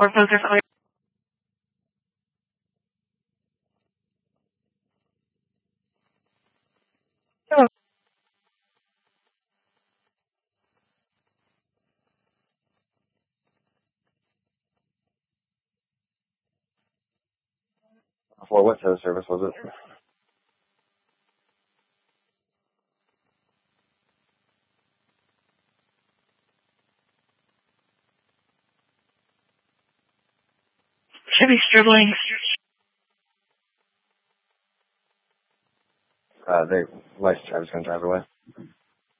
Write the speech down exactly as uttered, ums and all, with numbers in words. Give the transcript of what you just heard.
four focus clear. Hello. For what type of service was it? Should be Stribling. Uh, they licensed drivers gonna drive away.